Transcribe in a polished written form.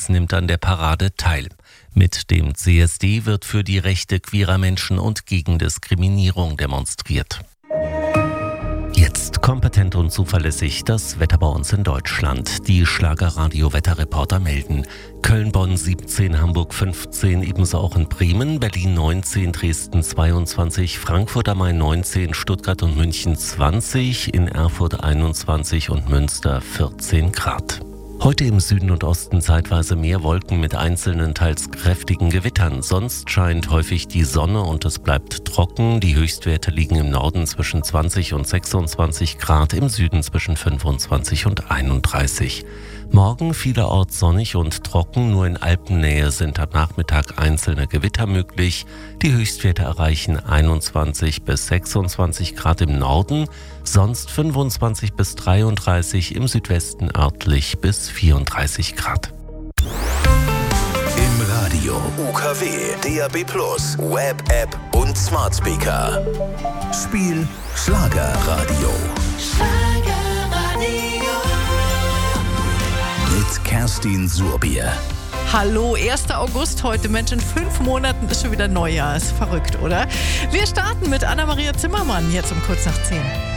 Deutschlands nimmt an der Parade teil. Mit dem CSD wird für die Rechte queerer Menschen und gegen Diskriminierung demonstriert. Jetzt kompetent und zuverlässig das Wetter bei uns in Deutschland. Die Schlagerradio-Wetterreporter melden: Köln, Bonn 17, Hamburg 15, ebenso auch in Bremen, Berlin 19, Dresden 22, Frankfurt am Main 19, Stuttgart und München 20, in Erfurt 21 und Münster 14 Grad. Heute im Süden und Osten zeitweise mehr Wolken mit einzelnen, teils kräftigen Gewittern. Sonst scheint häufig die Sonne und es bleibt trocken. Die Höchstwerte liegen im Norden zwischen 20 und 26 Grad, im Süden zwischen 25 und 31. Morgen vielerorts sonnig und trocken, nur in Alpennähe sind am Nachmittag einzelne Gewitter möglich. Die Höchstwerte erreichen 21 bis 26 Grad im Norden, sonst 25 bis 33, im Südwesten örtlich bis 34 Grad. Im Radio UKW, DAB+, Web-App und Smart Speaker. Spiel Schlagerradio. Mit Kerstin Surbier. Hallo, 1. August heute. Mensch, in 5 Monaten ist schon wieder Neujahr. Ist verrückt, oder? Wir starten mit Anna-Maria Zimmermann jetzt um kurz nach 10.